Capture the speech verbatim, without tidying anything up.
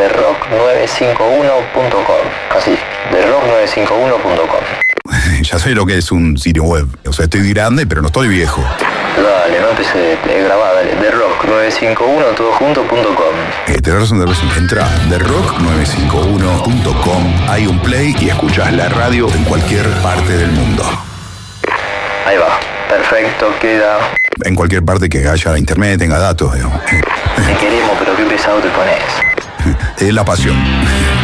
the rock nueve cinco uno punto com. Así, the rock nueve cinco uno punto com. Ya sé lo que es un sitio web. O sea, estoy grande, pero no estoy viejo. Dale, no empecé a grabar, dale. the rock nueve cinco uno todo junto punto com. Eh, tenés razón, tenés razón. Entra a the rock nueve cinco uno punto com. Hay un play y escuchás la radio en cualquier parte del mundo. Ahí va. Perfecto, queda. En cualquier parte que haya internet, tenga datos. Digamos. Te queremos, pero qué pesado te pones. Es la pasión.